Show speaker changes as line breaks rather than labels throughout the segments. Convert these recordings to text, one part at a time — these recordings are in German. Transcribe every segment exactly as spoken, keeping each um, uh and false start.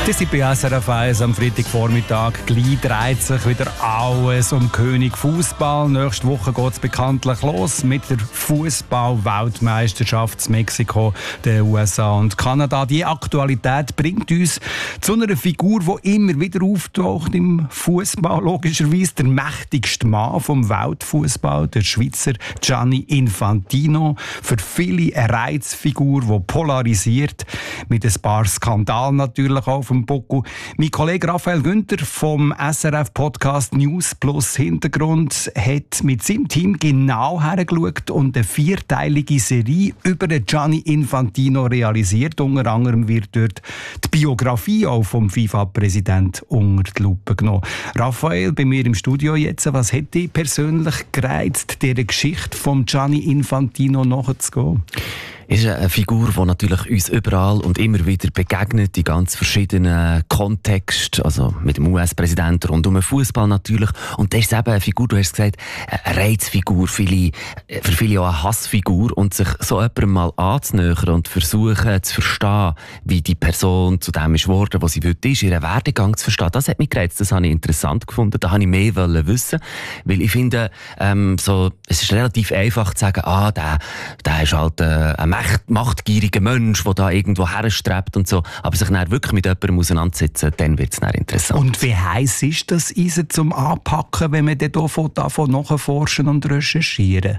Wir sind bei S R F eins am Freitagvormittag. Gleich dreht sich wieder alles um König Fußball. Nächste Woche geht es bekanntlich los mit der Fußball-Weltmeisterschaft in Mexiko, den U S A und Kanada. Die Aktualität bringt uns zu einer Figur, die immer wieder auftaucht im Fußball. Logischerweise der mächtigste Mann vom Weltfußball, der Schweizer Gianni Infantino. Für viele eine Reizfigur, die polarisiert, mit ein paar Skandalen natürlich auf dem Buckel. Mein Kollege Raphael Günther vom S R F-Podcast News Plus Hintergrund hat mit seinem Team genau hergeschaut und eine vierteilige Serie über den Gianni Infantino realisiert. Unter anderem wird dort die Biografie auch vom FIFA-Präsident unter die Lupe genommen. Raphael, bei mir im Studio jetzt, was hat dich persönlich gereizt, dieser Geschichte von Gianni Infantino nachzugehen?
Ist eine Figur, die natürlich uns überall und immer wieder begegnet, in ganz verschiedenen Kontexten, also mit dem U S-Präsidenten rund um den Fußball natürlich. Und das ist eben eine Figur, du hast gesagt, eine Reizfigur, viele, für viele auch eine Hassfigur. Und sich so jemandem mal anzunähern und versuchen zu verstehen, wie die Person zu dem ist geworden, was sie heute ist, ihren Werdegang zu verstehen, das hat mich gereizt, das habe ich interessant gefunden, da habe ich mehr wissen, weil ich finde, ähm, so, es ist relativ einfach zu sagen, ah, der, der ist halt äh, ein machtgieriger Mensch, der da irgendwo herstrebt und so. Aber sich dann wirklich mit jemandem auseinandersetzen, dann wird es dann interessant.
Und wie heiß ist das Eisen zum Anpacken, wenn man dann davon nachforschen und recherchieren?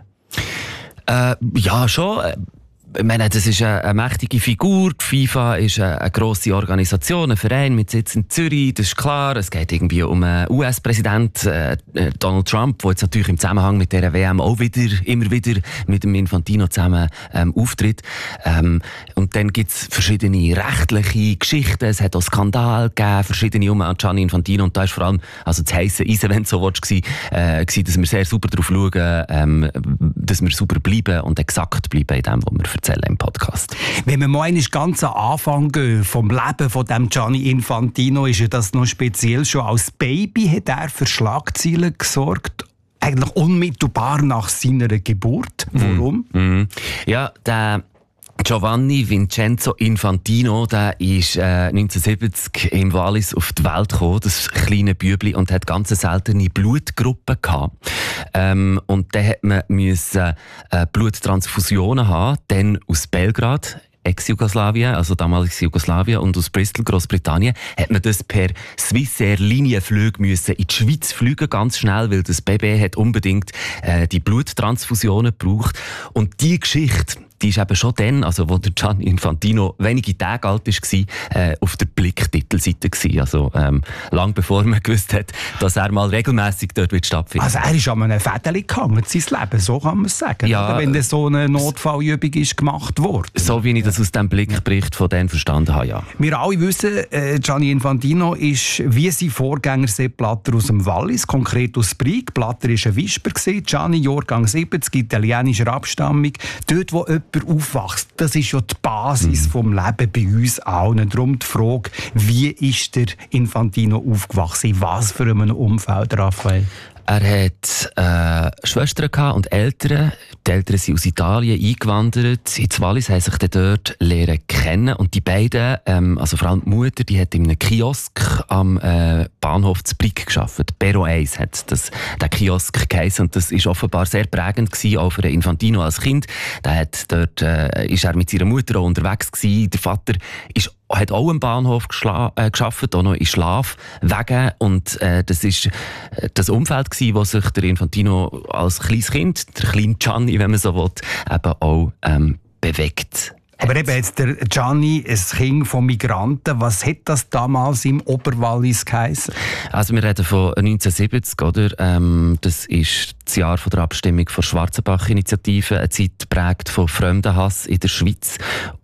Äh, ja, schon. Ich meine, das ist eine, eine mächtige Figur. Die FIFA ist eine, eine grosse Organisation, ein Verein mit Sitz in Zürich. Das ist klar. Es geht irgendwie um einen U S-Präsident, äh, Donald Trump, der jetzt natürlich im Zusammenhang mit dieser W M auch wieder, immer wieder mit dem Infantino zusammen ähm, auftritt. Ähm, und dann gibt es verschiedene rechtliche Geschichten. Es hat auch Skandal gegeben, verschiedene um Gianni Infantino. Und da ist vor allem, also das heisse Eisen, wenn du so willst, gewesen, äh, gewesen, dass wir sehr super darauf schauen, ähm, dass wir super bleiben und exakt bleiben in dem, was wir erzählen im Podcast.
Wenn wir mal ganz am Anfang gehen, vom Leben von dem Gianni Infantino, ist ja das noch speziell. Schon als Baby hat er für Schlagzeilen gesorgt, eigentlich unmittelbar nach seiner Geburt. Warum?
Mm. Mm. Ja, der Giovanni Vincenzo Infantino, der ist äh, neunzehnhundertsiebzig im Wallis auf die Welt gekommen, das kleine Bübli, und hat ganz seltene Blutgruppen gehabt. Ähm, und dann hat man müssen, äh, Bluttransfusionen haben, dann aus Belgrad, Ex-Jugoslawien, also damaliges Jugoslawien, und aus Bristol, Großbritannien, hat man das per Swissair Linienflug müssen in die Schweiz fliegen, ganz schnell, weil das Baby hat unbedingt äh, die Bluttransfusionen gebraucht. Und die Geschichte, die ist eben schon dann, also wo der Gianni Infantino wenige Tage alt war, äh, auf der Blick-Titelseite gewesen. Also ähm, lang bevor man gewusst hat, dass er mal regelmässig dort wird stattfinden.
Also er ist an einem Fädeli gehangen, sein Leben, so kann man es sagen.
Ja,
oder? Wenn so eine Notfallübung ist gemacht worden.
So wie ich das aus dem Blickbericht von denen verstanden habe, ja.
Wir alle wissen, äh, Gianni Infantino ist wie sein Vorgänger Sepp Blatter aus dem Wallis, konkret aus Brig. Blatter war ein Wisper, Gianni Jahrgang siebzig, italienischer Abstammung. Dort, wo jemand aufwächst, das ist ja die Basis mhm. vom Leben bei uns allen. Darum die Frage, wie ist der Infantino aufgewachsen? In was für einem Umfeld, Raphael?
Er hat äh, Schwestern und Eltern. Die Eltern sind aus Italien eingewandert. In Wallis haben sich dann dort lernen kennen. Und die beiden, ähm, also vor allem die Mutter, die hat in einem Kiosk am äh, Bahnhof zu Brig gearbeitet. Bero eins hat das, der Kiosk geheissen. Und das war offenbar sehr prägend gewesen, auch für Infantino als Kind. Der hat dort, äh, ist er mit seiner Mutter auch unterwegs gewesen. Der Vater ist hat auch am Bahnhof geschla- äh, gearbeitet, auch noch in Schlafwegen. Und äh, das ist äh, das Umfeld gewesen, wo sich der Infantino als kleines Kind, der kleine Gianni, wenn man so will, eben auch ähm, bewegt.
Aber eben jetzt der Gianni, ein Kind von Migranten, was hat das damals im Oberwallis geheissen?
Also wir reden von neunzehnhundertsiebzig, oder? Ähm, das ist das Jahr von der Abstimmung der Schwarzenbach-Initiative, eine Zeit geprägt von Fremdenhass in der Schweiz.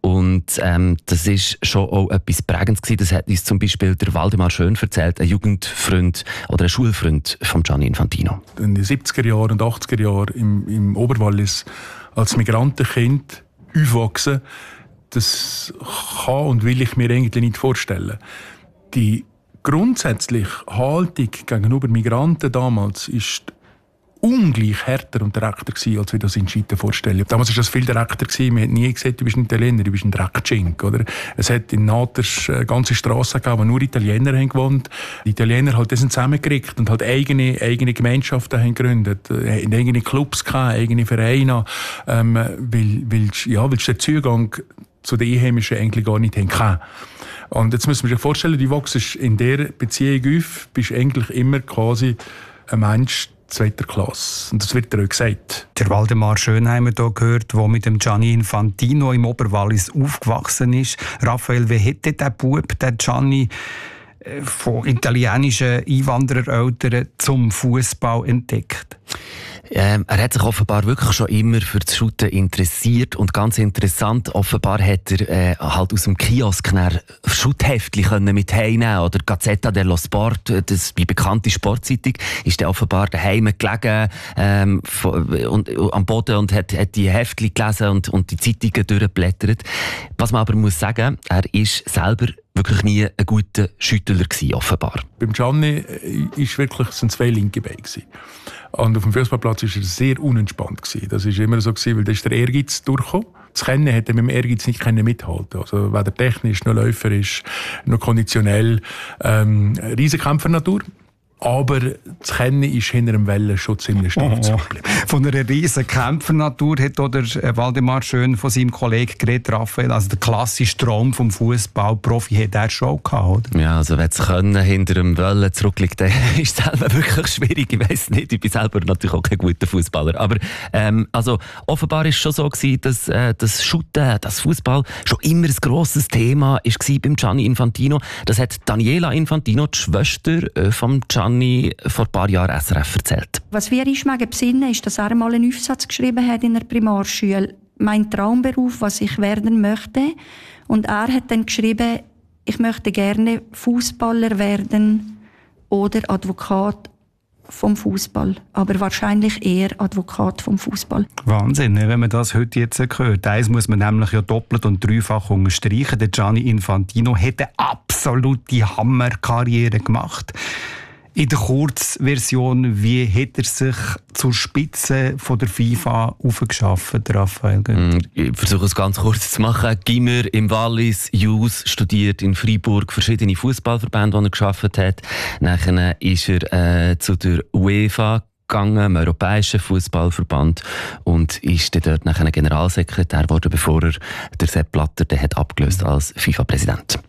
Und ähm, das ist schon auch etwas Prägendes gewesen. Das hat uns zum Beispiel der Waldemar Schön erzählt, ein Jugendfreund oder ein Schulfreund von Gianni Infantino.
In den siebziger Jahren und achtziger Jahren im, im Oberwallis als Migrantenkind aufwachsen, das kann und will ich mir eigentlich nicht vorstellen. Die grundsätzliche Haltung gegenüber Migranten damals ist ungleich härter und direkter gewesen, als wir das in Scheiten vorstellen. Damals war das viel direkter gewesen. Man hat nie gesagt, du bist ein Italiener, du bist ein Dreckschink, oder? Es hat in Naters äh, ganze Strassen gegeben, wo nur Italiener haben gewohnt. Die Italiener halt das zusammengekriegt und halt eigene, eigene Gemeinschaften haben gegründet, äh, eigene Clubs gehabt, eigene Vereine, ähm, weil, weil, ja, weil der Zugang zu den Einheimischen eigentlich gar nicht haben. Und jetzt müssen wir sich vorstellen, du wachst in dieser Beziehung auf, bist eigentlich immer quasi ein Mensch zweiter Klasse. Und das wird dir auch gesagt.
Der Waldemar Schönheimer hier gehört, der mit dem Gianni Infantino im Oberwallis aufgewachsen ist. Raphael, wie hätte der Bub, der Gianni, von italienischen Einwanderereltern zum Fußball entdeckt?
Ähm, er hat sich offenbar wirklich schon immer für das Shooten interessiert und ganz interessant, offenbar hat er äh, halt aus dem Kiosk Schuttheftchen mit heimnehmen oder Gazzetta dello Sport, das die bekannte Sportzeitung, ist er offenbar daheim gelegen ähm, und, und, am Boden und hat, hat die Heftchen gelesen und, und die Zeitungen durchgeblättert. Was man aber muss sagen, er ist selber wirklich nie ein guter Schüttler gewesen, offenbar.
Beim Gianni ist wirklich, sind zwei linke Beine gewesen. Und auf dem Fußballplatz war er sehr unentspannt gewesen. Das war immer so gewesen, weil da ist der Ehrgeiz durchgekommen. Das Kennen hätte er mit dem Ehrgeiz nicht mithalten. Also weder technisch, noch läuferisch, noch konditionell. Ähm, Riesenkämpfernatur. Aber das Kennen ist hinter dem Wellen schon ziemlich stark
oh, Von einer riesen Kämpfernatur hat auch der Waldemar Schön von seinem Kollegen geredet, Raphael. Also der klassische Traum vom Fußballprofi hat er schon gehabt, oder?
Ja, also wenn das Können hinter dem Wellen zurückliegt, dann ist es selber wirklich schwierig. Ich weiss nicht, ich bin selber natürlich auch kein guter Fußballer. Aber ähm, also offenbar war es schon so gewesen, dass äh, das Shooten, das Fußball schon immer ein grosses Thema war beim Gianni Infantino. Das hat Daniela Infantino, die Schwester äh, vom Gianni, vor ein paar Jahren S R F erzählt.
Was wir uns besinnen, ist, dass er einmal einen Aufsatz geschrieben hat in der Primarschule. Mein Traumberuf, was ich werden möchte. Und er hat dann geschrieben, ich möchte gerne Fußballer werden oder Advokat vom Fußball, aber wahrscheinlich eher Advokat vom Fußball.
Wahnsinn, wenn man das heute jetzt hört. Eins muss man nämlich ja doppelt und dreifach unterstreichen. Der Gianni Infantino hat eine absolute Hammerkarriere gemacht. In der Kurzversion, wie hat er sich zur Spitze von der FIFA aufgeschafft, Raphael Günther?
Ich versuche es ganz kurz zu machen. Gimmer im Wallis, Jus, studiert in Freiburg, verschiedene Fußballverbände, die er geschafft hat. Nachher ist er äh, zu der UEFA gegangen, im Europäischen Fußballverband, und ist dann dort nachher Generalsekretär geworden, bevor er der Sepp Blatter den hat abgelöst als FIFA-Präsident.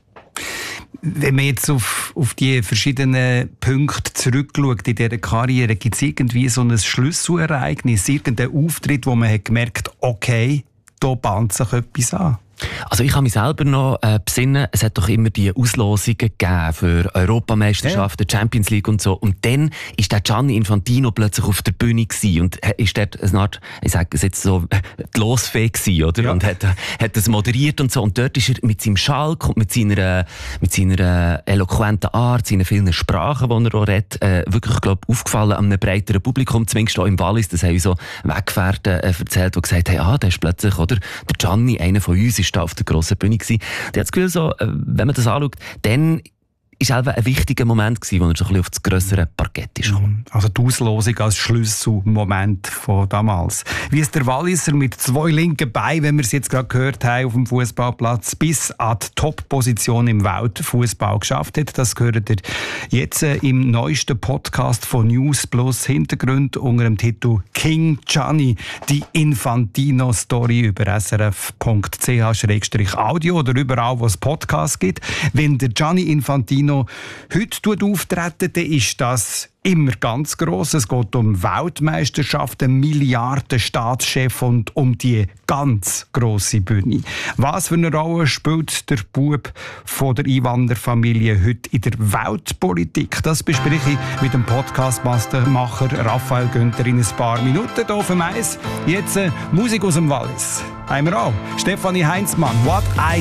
Wenn man jetzt auf, auf die verschiedenen Punkte zurückschaut in dieser Karriere, gibt es irgendwie so ein Schlüsselereignis, irgendeinen Auftritt, wo man hat gemerkt, okay, da bahnt sich etwas an?
Also ich kann mich selber noch äh, besinnen, es hat doch immer die Auslosungen gegeben für Europameisterschaften, ja. Champions League und so. Und dann ist der Gianni Infantino plötzlich auf der Bühne gewesen und ist dort eine Art, ich sage es jetzt so, die Losfee gewesen, oder? Ja. Und hat, hat das moderiert und so. Und dort ist er mit seinem Schalk und mit seiner, mit seiner eloquenten Art, seinen vielen Sprachen, die er auch redet, äh, wirklich, glaube ich, aufgefallen an einem breiteren Publikum, zumindest auch im Wallis. Das haben so Weggefährten äh, erzählt, die gesagt haben, ah, der ist plötzlich, oder? Der Gianni, einer von uns, ist da auf der grossen Bühne gewesen. Und ich habe das Gefühl, so, wenn man das anschaut, dann ist es ein wichtiger Moment gewesen, wo er so ein bisschen auf das grössere Parkett ist.
Also die Auslosung als Schlüsselmoment von damals. Wie es der Walliser mit zwei linken Beinen, wenn wir es jetzt gerade gehört haben, auf dem Fußballplatz bis an die Top-Position im Weltfußball geschafft hat, das gehört ihr jetzt im neuesten Podcast von News Plus Hintergrund unter dem Titel King Gianni, die Infantino-Story über s r f punkt c h slash audio oder überall, wo es Podcasts gibt. Wenn der Gianni Infantino heute auftreten, dann ist das immer ganz gross. Es geht um Weltmeisterschaften, Milliarden Staatschef und um die ganz grosse Bühne. Was für eine Rolle spielt der Bub von der Einwanderfamilie heute in der Weltpolitik? Das bespreche ich mit dem Podcastmacher Raphael Günther in ein paar Minuten hier auf dem Eis. Jetzt äh, Musik aus dem Wallis. Haben wir auch. Stefanie Heinzmann, What I